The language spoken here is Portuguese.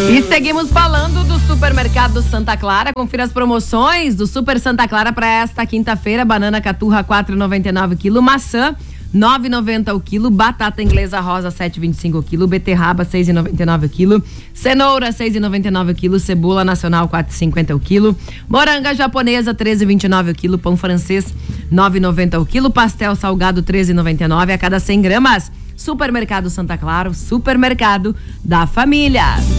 E seguimos falando do Supermercado Santa Clara. Confira as promoções do Super Santa Clara para esta quinta-feira. Banana caturra 4,99 kg, maçã 9,90 o quilo, batata inglesa rosa 7,25 o quilo, beterraba 6,99 o quilo, cenoura 6,99 o quilo, cebola nacional 4,50 o quilo, moranga japonesa 13,29 o quilo, pão francês 9,90 o quilo, pastel salgado 13,99 a cada 100 gramas. Supermercado Santa Clara, o supermercado da família.